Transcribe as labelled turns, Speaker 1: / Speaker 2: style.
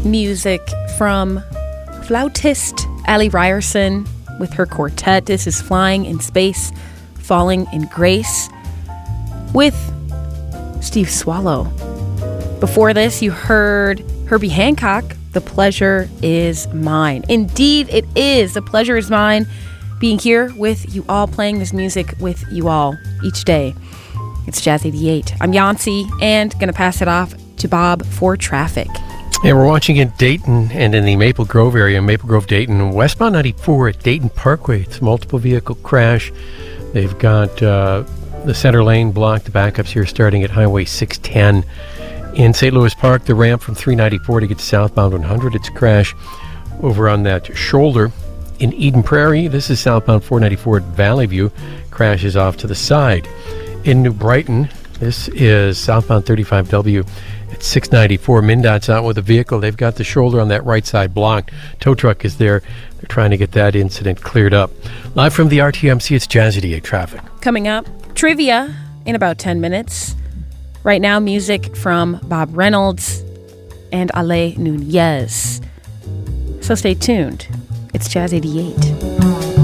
Speaker 1: music from flautist Ali Ryerson with her quartet. This is Flying in Space, Falling in Grace with Steve Swallow. Before this, you heard Herbie Hancock, The Pleasure Is Mine. Indeed, it is. The pleasure is mine being here with you all, playing this music with you all each day. It's Jazz 88. I'm Yancy, and going to pass it off to Bob for traffic.
Speaker 2: Yeah, we're watching in Dayton and in the Maple Grove area, Maple Grove, Dayton, westbound 94 at Dayton Parkway. It's a multiple vehicle crash. They've got the center lane blocked. The backups here starting at Highway 610. In St. Louis Park, the ramp from 394 to get to southbound 100. It's a crash over on that shoulder. In Eden Prairie, this is southbound 494 at Valley View. Crash is off to the side. In New Brighton, this is southbound 35W at 694. MnDOT's out with a vehicle. They've got the shoulder on that right side blocked. Tow truck is there. They're trying to get that incident cleared up. Live from the RTMC, it's Jazz 88 traffic.
Speaker 1: Coming up, trivia in about 10 minutes. Right now, music from Bob Reynolds and Ale Nunez. So stay tuned. It's Jazz 88.